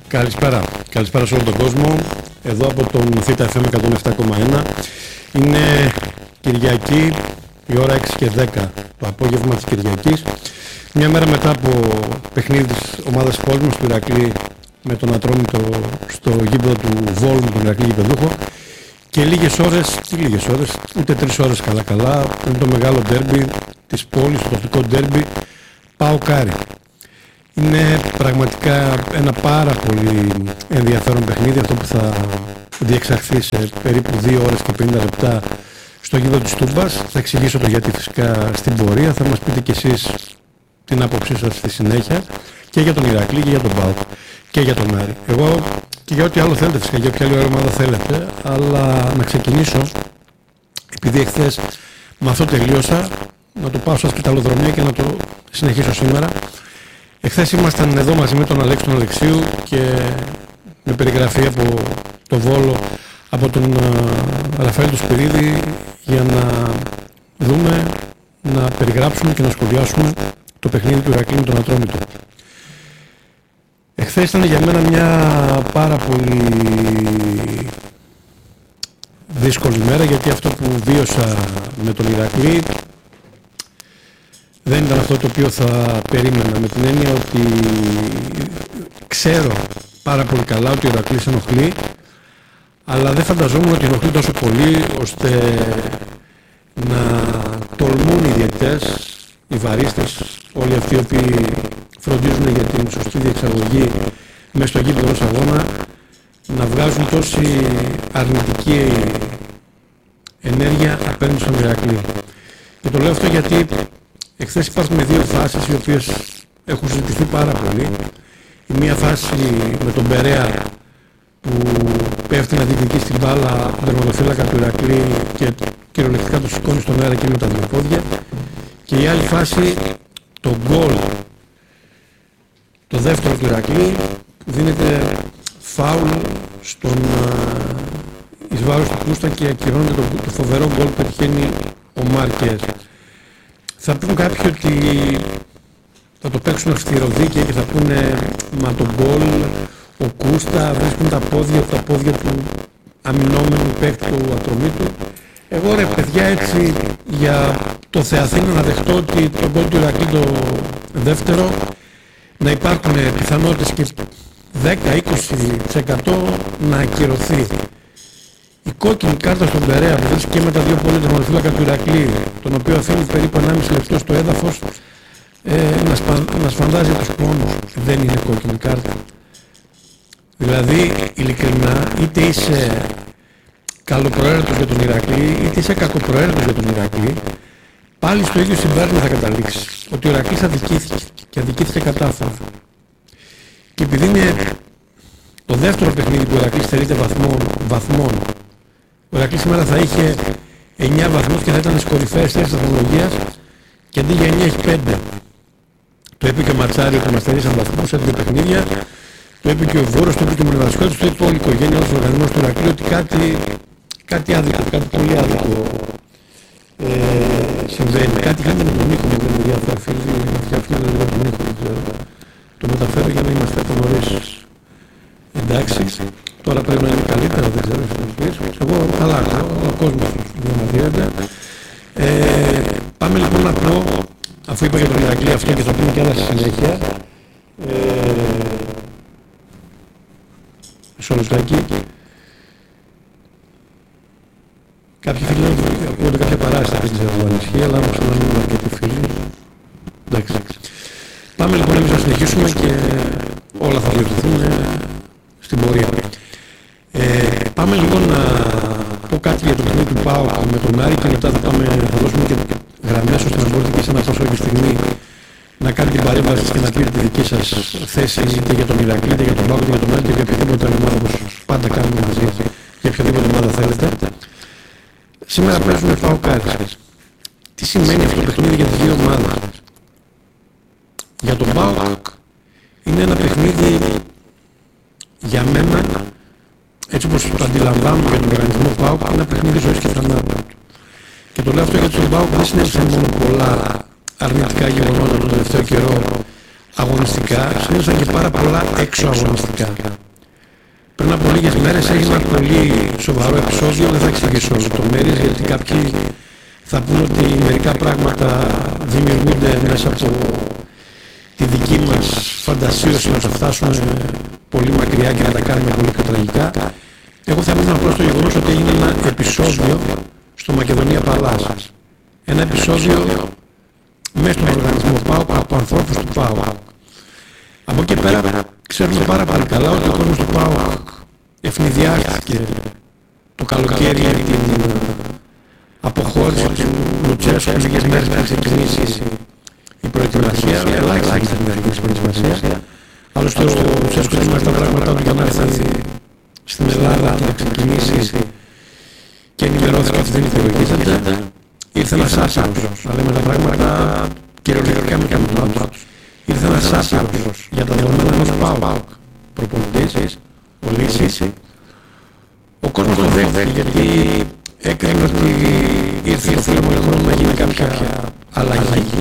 Καλησπέρα. Καλησπέρα σε όλο τον κόσμο. Εδώ από τον ΘΦΜ 107,1. Είναι Κυριακή, η ώρα 6 και 10 το απόγευμα της Κυριακής. Μια μέρα μετά από παιχνίδι της ομάδας Πόλμης του Ηρακλή με τον Ατρόμητο στο γήπεδο του Βόλου, τον Ηρακλή γηπεδούχο. Και λίγες ώρες, ούτε 3 ώρες καλά, είναι το μεγάλο ντέρμπι της πόλης, το τοπικό ντέρμπι ΠΑΟΚ-Άρη. Είναι πραγματικά ένα πάρα πολύ ενδιαφέρον παιχνίδι, αυτό που θα διεξαχθεί σε περίπου 2 ώρες και 50 λεπτά στο γήπεδο της Τούμπας. Θα εξηγήσω το γιατί φυσικά στην πορεία, θα μας πείτε κι εσείς την άποψή σας στη συνέχεια και για τον Ηρακλή και για τον ΠΑΟΚ και για τον Άρη. Εγώ και για ό,τι άλλο θέλετε φυσικά, για όποια άλλη ομάδα θέλετε, αλλά να ξεκινήσω, επειδή εχθές με αυτό τελείωσα, να το πάω στα σπιταλοδρομία και να το συνεχίσω σήμερα. Εχθές ήμασταν εδώ μαζί με τον Αλέξη τον Αλεξίου και με περιγραφή από το Βόλο, από τον Ραφαήλ του Σπυρίδη, για να δούμε, να περιγράψουμε και να σχολιάσουμε το παιχνίδι του Ηρακλή με τον Ατρόμητο. Εχθές ήταν για μένα μια πάρα πολύ δύσκολη μέρα, γιατί αυτό που βίωσα με τον Ηρακλή δεν ήταν αυτό το οποίο θα περίμενα, με την έννοια ότι ξέρω πάρα πολύ καλά ότι ο Ηρακλής ενοχλεί, αλλά δεν φανταζόμουν ότι ενοχλεί τόσο πολύ ώστε να τολμούν οι διαιτητές, οι βαρίστες, όλοι αυτοί οι οποίοι φροντίζουν για την σωστή διεξαγωγή μέσα στο γήπεδο ενός αγώνα, να βγάζουν τόση αρνητική ενέργεια απέναντι στον Ηρακλή. Και το λέω αυτό γιατί εχθές υπάρχουν δύο φάσεις οι οποίες έχουν συζητηθεί πάρα πολύ. Η μία φάση με τον Περέα που πέφτει να διεκδικεί στην μπάλα τον τερματοφύλακα του Ηρακλή και κυριολεκτικά το σηκώνει στον αέρα και με τα δύο πόδια. Και η άλλη φάση, το γκολ, το δεύτερο του Ηρακλή, που δίνεται φάουλ στον εις βάρος του Κούστα και ακυρώνεται το φοβερό γκολ που πετυχαίνει ο Μάρκες. Θα πούν κάποιοι ότι θα το παίξουν αυστηροδίκαια και θα πούνε μα το γκολ, ο Κούστα βρίσκουν τα πόδια του αμυνόμενου παίκτη του Ατρομήτου. Εγώ ρε παιδιά, έτσι για το Θεαθήνο να δεχτώ ότι το γκολ του Ηρακλή το δεύτερο να υπάρχουν πιθανότητες και 10-20% να ακυρωθεί. Η κόκκινη κάρτα στον Περέα που βρίσκει και με τα δύο πόδια τερματοφύλακα του Ηρακλή, τον οποίο αφήνει περίπου 1,5 λεπτό στο έδαφος, να σφαντάζει τους πόνους. Δεν είναι κόκκινη κάρτα. Δηλαδή, ειλικρινά, είτε είσαι καλοπροαίρετος για τον Ηρακλή, είτε είσαι κακοπροαίρετος για τον Ηρακλή, πάλι στο ίδιο συμπέρασμα θα καταλήξεις. Ότι ο Ηρακλής αδικήθηκε και αδικήθηκε κατάφορα. Και επειδή είναι το δεύτερο παιχνίδι που ο Ηρακλής στερείται βαθμών, ο Ηρακλής σήμερα θα είχε 9 βαθμούς και θα ήταν στις κορυφαίες θέσεις της βαθμολογίας και αντί για 9 έχει 5. Το είπε και ο Ματσάρη ότι μας στερήσαν βαθμούς σε 2 παιχνίδια, το είπε και ο Βόρος, το είπε και ο Μοναδασκότης, το είπε όλη η οικογένεια, όλος ο οργανισμός του Ηρακλή, ότι κάτι άδικο, κάτι πολύ άδικο συμβαίνει. Κάτι γίνεται με τον ήχο, με τον διάφορα φίλοι, με διαφύγει λίγο τον ήχο, δεν ξέρω. Το μεταφέρω για να είμαστε από νωρίς. Εντάξει, τώρα πρέπει να είναι καλύτερα, δεν ξέρω. Εγώ καλά, ο κόσμος διαμαρτύρεται. Πάμε λοιπόν να πω, αφού είπα για τον Ηρακλή αυτό και θα πούμε και άλλα στη συνέχεια, μισό λεπτάκι. Κάποιοι φίλοι ακούγονται κάποια παράσταση, δεν ξέρω αν ισχύει, αλλά όμως να μην είναι αρκετοί φίλοι. Εντάξει. Πάμε λοιπόν εμείς να συνεχίσουμε και όλα θα διορθωθούν στην πορεία. Πάμε λίγο να πω κάτι για το παιχνίδι του ΠΑΟΚ με τον Άρη και μετά θα δώσουμε και γραμμές ώστε να μπορείτε και σε ένα τόσο όλη στιγμή να κάνετε την παρέμβαση και να πείτε τη δική σας θέση είτε για τον Ηρακλή, είτε για τον ΠΑΟΚ, είτε για τον Άρη, είτε για οποιαδήποτε άλλη ομάδα, όπως πάντα κάνουμε μαζί, για οποιαδήποτε ομάδα θέλετε. Σήμερα παίζουμε ΠΑΟΚ-Άρη. Τι σημαίνει αυτό το παιχνίδι για τις δύο ομάδες? Για τον ΠΑΟΚ είναι ένα παιχνίδι, για μένα, έτσι όπως το αντιλαμβάνω για τον οργανισμό ΠΑΟΚ, είναι ένα παιχνίδι ζωής και θανάτου. Και το λέω αυτό γιατί στον ΠΑΟΚ δεν συνέβησαν μόνο πολλά αρνητικά γεγονότα τον τελευταίο καιρό, αγωνιστικά, συνήθως και πάρα πολλά έξω αγωνιστικά. Πριν από λίγες μέρες έγινε ένα πολύ σοβαρό επεισόδιο, δεν θα εξηγήσω λεπτομέρειες γιατί κάποιοι θα πούν ότι μερικά πράγματα δημιουργούνται μέσα από τη δική μας φαντασίωση να θα φτάσουμε πολύ μακριά και να τα κάνουμε πολύ πιο τραγικά. Εγώ θα έμεινα απλώς στο γεγονός ότι έγινε ένα επεισόδιο στο Μακεδονία Παλάς. Ένα επεισόδιο μέσα στον οργανισμό ΠΑΟΚ από ανθρώπους του ΠΑΟΚ. Από εκεί πέρα ξέρουμε πάρα πολύ καλά ότι ο κόσμος του ΠΑΟΚ ευνηδιάστηκε το καλοκαίρι την αποχώρηση του Λουτσέσκου λίγες μέρες πριν ξεκινήσει η προετοιμασία, ελάχιστα την προετοιμασία. Άλλωστε ο Λουτσέσκου έμεινε τα πράγματα του για να έρθει στην Ελλάδα και να ξεκινήσει και ενημερώθηκε ότι δεν ηθελογίζεται. Ήρθε ένας άσυρος, να λέμε τα πράγματα κυριολεκτικά με κανονά τους. Ήρθε ένας άσυρος για τα δεδομένα ενός ΠΑΟΚ προπονητής, ο Λύσης. Ο κόσμος το δέχτηκε γιατί έκρινε ότι ήρθε το φίλο χρόνο να γίνει κάποια αλλαγή.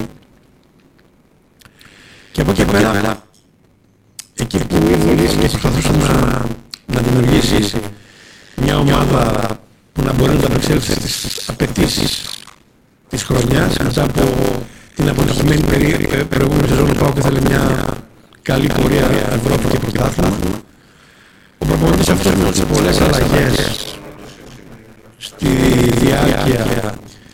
Και από εκεί πέρα, εκεί που ήρθε ο Λύσης και προσπαθούσε να δημιουργήσει μια ομάδα που να μπορεί να ανταπεξέλθει στις απαιτήσεις της χρονιάς μετά από την αποτυχημένη προηγούμενη σεζόν του ΠΑΟΚ ήθελε μια καλή πορεία Ευρώπη και πρωτάθλημα. Ο προπονητής αυτός με τις πολλές αλλαγές στη διάρκεια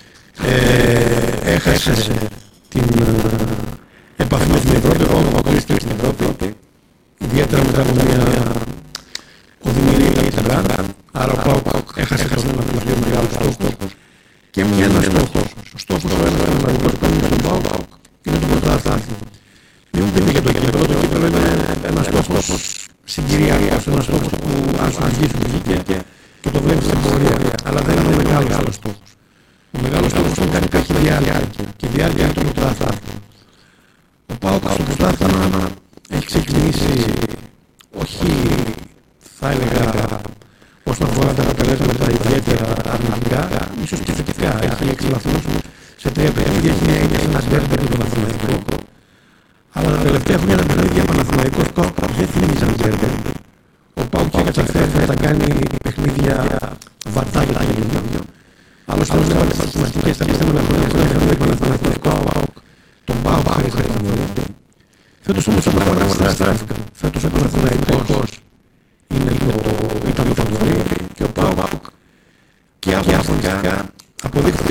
έχασε την επαφή με την Ευρώπη, ακόμα αποκλείστηκε στην Ευρώπη, ιδιαίτερα μετά από μια οδυνηρή ήττα. Άρα ο ΠΑΟΚ έχασε τον ένα από τους δύο μεγάλους στόχους και μια ένας στόχος. Ο στόχος ο ένας πραγματικός που είναι στον ΠΑΟΚ είναι το πρωτάθλημα. Μην μου πείτε για το κύπελλο, το κύπελλο είναι ένας στόχος συγκυριακός, ένας στόχος που αν σου αρχίσει βγήκε και το βλέπεις στην πορεία, αλλά δεν είναι ο μεγάλος άλλος στόχος. Ο μεγάλος στόχος είναι κάτι που έχει διάρκεια και η διάρκεια είναι το πρωτάθλημα. Ο ΠΑΟΚ στο πρωτάθλημα έχει ξεκινήσει, όχι θα έλεγα όσον αφορά τα αποτελέσματα ιδιαίτερα αρνητικά, ίσως και θετικά. Έχει 6 βαθμούς σε 3 παιχνίδια, έχει μια ήττα σε ένα ντέρμπι με τον Παναθηναϊκό. Αλλά τα τελευταία χρόνια τα παιχνίδια Παναθηναϊκός ΠΑΟΚ δεν θυμίζαν ντέρμπι. Ο ΠΑΟΚ είχε καταφέρει να τα κάνει παιχνίδια βατά για τα γεγονότα. Άλλωστε όσοι έβαλε στατιστικές τα επιστήμονα χρόνια είχαμε Παναθηναϊκός ΠΑΟΚ. Τον ΠΑΟΚ χρειάζεται να βγει. Φέτος όμως τα πράγματα στράφηκαν. Φέτος ο Παναθηναϊκός ήταν το φαβορί και ο ΠΑΟΚ και αγωνιστικά αποδείχθηκε